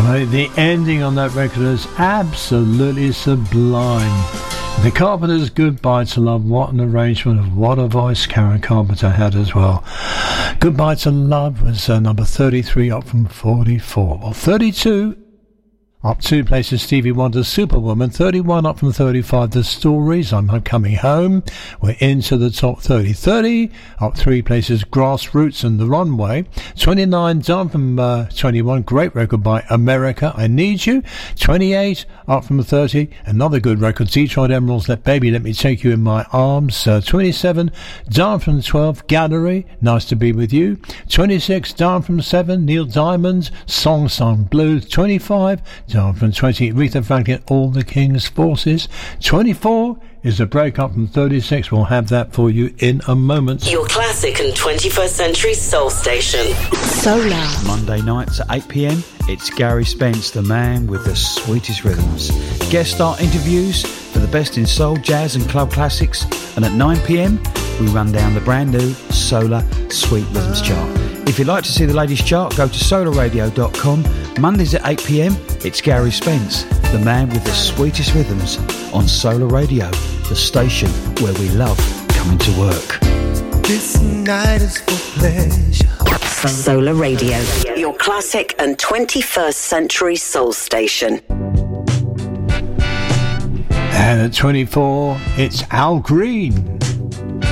The ending on that record is absolutely sublime. The Carpenters' Goodbye to Love. What an arrangement of what a voice Karen Carpenter had as well. Goodbye to Love was number 33, up from 44. Well, 32, up 2 places, Stevie Wonder's Superwoman. 31, up from 35, The Stories, I'm Coming Home. We're into the top 30. 30, up 3 places, Grassroots and The Runway. 29, down from 21, great record by America, I Need You. 28, up from 30, another good record, Detroit Emeralds, Baby Let Me Take You in My Arms. 27, down from 12, Gallery, Nice to Be With You. 26, down from 7, Neil Diamond, Song Sung Blue. 25, down from 20, Aretha Franklin, All the King's Forces. 24 is a break up from 36. We'll have that for you in a moment. Your classic and 21st century soul station. Solar. Monday nights at 8 p.m, it's Gary Spence, the man with the sweetest rhythms. Guest star interviews for the best in soul, jazz and club classics. And at 9 p.m, we run down the brand new Solar Sweet Rhythms chart. If you'd like to see the latest chart, go to solarradio.com. Mondays at 8 p.m, it's Gary Spence, the man with the sweetest rhythms, on Solar Radio, the station where we love coming to work. This night is for pleasure. Solar Radio, your classic and 21st century soul station. And at 24, it's Al Green.